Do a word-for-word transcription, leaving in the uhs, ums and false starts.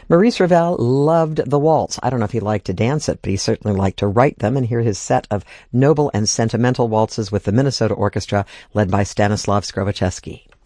Maurice Ravel loved the waltz. I don't know if he liked to dance it, but he certainly liked to write them. And here his set of noble and sentimental waltzes with the Minnesota Orchestra led by Stanislav Skrovacheski.